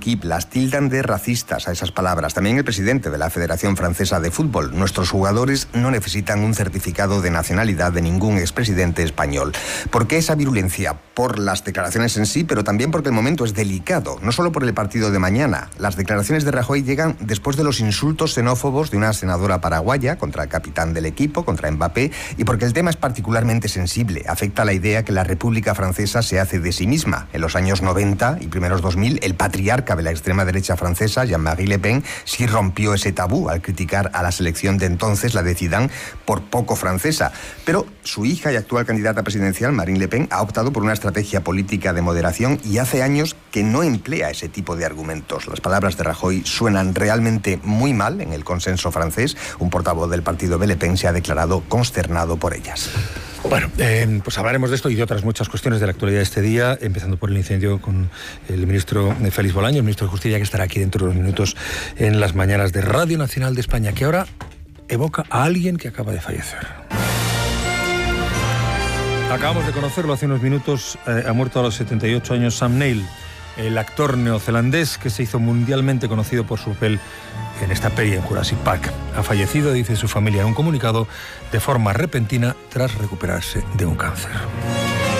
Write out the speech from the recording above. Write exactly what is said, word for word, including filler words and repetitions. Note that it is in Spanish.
L'Equipe las tildan de racistas a esas palabras. También el presidente de la Federación Francesa de Fútbol. Nuestros jugadores no necesitan un certificado de nacionalidad de ningún expresidente español. ¿Por qué esa virulencia? Por las declaraciones en sí, pero también porque el momento es delicado. No solo por el partido de mañana. Las declaraciones de Rajoy llegan después de los insultos xenófobos de una senadora paraguaya contra el capitán del equipo, contra Mbappé, y porque el tema es particularmente sensible. Afecta a la idea que la República Francesa se hace de sí misma. En los años noventa y primeros dos mil, el patriarca de la extrema derecha francesa, Jean-Marie Le Pen, sí rompió ese tabú al criticar a la selección de entonces, la de Zidane, por poco francesa. Pero su hija y actual candidata presidencial, Marine Le Pen, ha optado por una estrategia política de moderación y hace años que no emplea ese tipo de argumentos. Las palabras de Rajoy suenan realmente muy mal en el consenso francés. Un portavoz del partido de Le Pen se ha declarado consternado por ellas. Bueno, eh, pues hablaremos de esto y de otras muchas cuestiones de la actualidad de este día, empezando por el incendio con el ministro Félix Bolaños, ministro de Justicia, que estará aquí dentro de unos minutos en las mañanas de Radio Nacional de España, que ahora evoca a alguien que acaba de fallecer. Acabamos de conocerlo hace unos minutos, eh, ha muerto a los setenta y ocho años Sam Neill, el actor neozelandés que se hizo mundialmente conocido por su papel en esta peli en Jurassic Park. Ha fallecido, dice su familia en un comunicado, de forma repentina tras recuperarse de un cáncer.